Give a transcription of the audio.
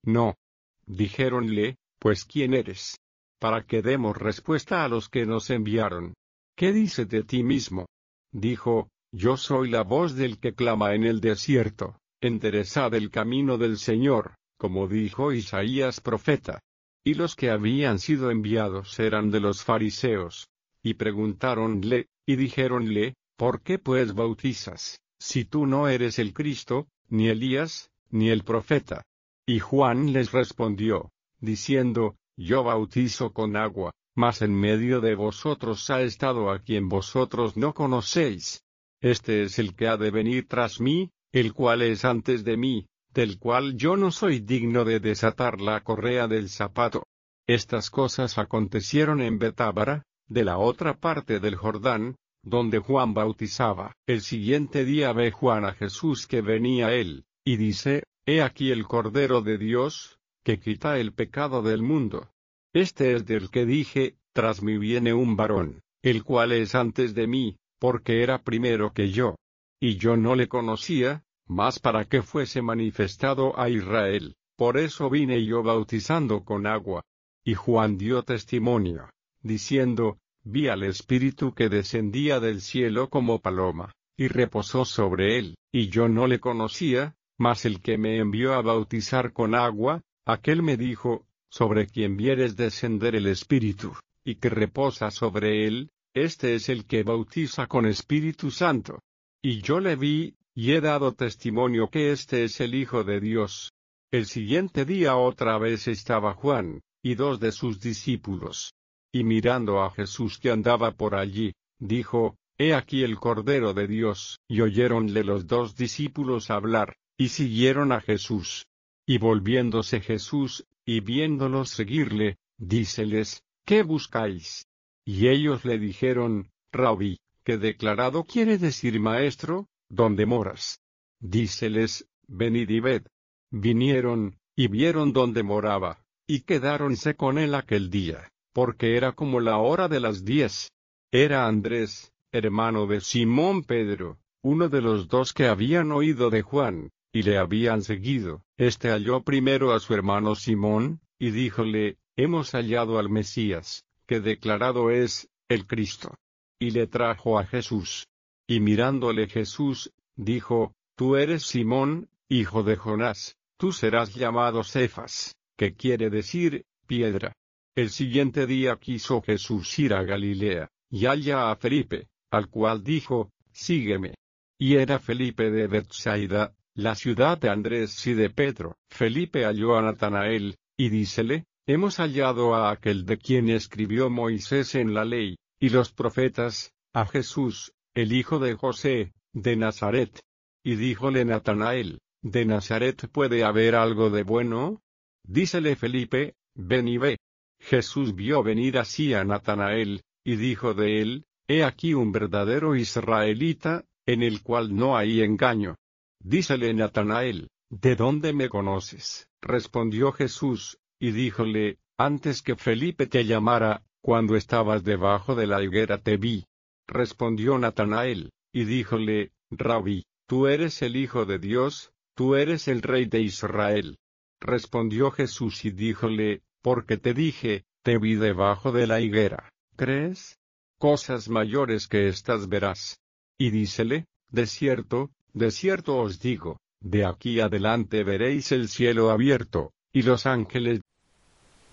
No. Dijéronle, pues ¿quién eres? Para que demos respuesta a los que nos enviaron. ¿Qué dices de ti mismo? Dijo, yo soy la voz del que clama en el desierto, enderezad el camino del Señor, como dijo Isaías profeta. Y los que habían sido enviados eran de los fariseos. Y preguntáronle, y dijéronle, ¿por qué pues bautizas, si tú no eres el Cristo, ni Elías, ni el profeta? Y Juan les respondió, diciendo, yo bautizo con agua, mas en medio de vosotros ha estado a quien vosotros no conocéis. Este es el que ha de venir tras mí, el cual es antes de mí, del cual yo no soy digno de desatar la correa del zapato. Estas cosas acontecieron en Betábara, de la otra parte del Jordán, donde Juan bautizaba. El siguiente día ve Juan a Jesús que venía a él, y dice, he aquí el Cordero de Dios, que quita el pecado del mundo. Este es del que dije, tras mí viene un varón, el cual es antes de mí, porque era primero que yo. Y yo no le conocía, mas para que fuese manifestado a Israel, por eso vine yo bautizando con agua. Y Juan dio testimonio, diciendo, vi al Espíritu que descendía del cielo como paloma, y reposó sobre él, y yo no le conocía, mas el que me envió a bautizar con agua, aquel me dijo, sobre quien vieres descender el Espíritu, y que reposa sobre él, este es el que bautiza con Espíritu Santo. Y yo le vi, y he dado testimonio que este es el Hijo de Dios. El siguiente día otra vez estaba Juan, y dos de sus discípulos. Y mirando a Jesús que andaba por allí, dijo, he aquí el Cordero de Dios. Y oyéronle los dos discípulos hablar, y siguieron a Jesús. Y volviéndose Jesús, y viéndolos seguirle, díceles, ¿qué buscáis? Y ellos le dijeron, Rabí, que declarado quiere decir maestro, ¿dónde moras? Díceles, venid y ved. Vinieron, y vieron dónde moraba, y quedáronse con él aquel día, porque era como la hora de las 10. Era Andrés, hermano de Simón Pedro, uno de los dos que habían oído de Juan, y le habían seguido. Este halló primero a su hermano Simón, y díjole, hemos hallado al Mesías, que declarado es, el Cristo. Y le trajo a Jesús. Y mirándole Jesús, dijo, tú eres Simón, hijo de Jonás, tú serás llamado Cefas, que quiere decir, piedra. El siguiente día quiso Jesús ir a Galilea, y halla a Felipe, al cual dijo, sígueme. Y era Felipe de Bethsaida, la ciudad de Andrés y de Pedro. Felipe halló a Natanael, y dícele, hemos hallado a aquel de quien escribió Moisés en la ley, y los profetas, a Jesús, el hijo de José, de Nazaret. Y díjole Natanael, ¿de Nazaret puede haber algo de bueno? Dícele Felipe, ven y ve. Jesús vio venir así a Natanael, y dijo de él, he aquí un verdadero israelita, en el cual no hay engaño. Dícele Natanael, ¿de dónde me conoces? Respondió Jesús, y díjole, antes que Felipe te llamara, cuando estabas debajo de la higuera te vi. Respondió Natanael, y díjole, Rabí, tú eres el Hijo de Dios, tú eres el Rey de Israel. Respondió Jesús y díjole, porque te dije, te vi debajo de la higuera, ¿crees? Cosas mayores que estas verás. Y dícele, de cierto os digo, de aquí adelante veréis el cielo abierto, y los ángeles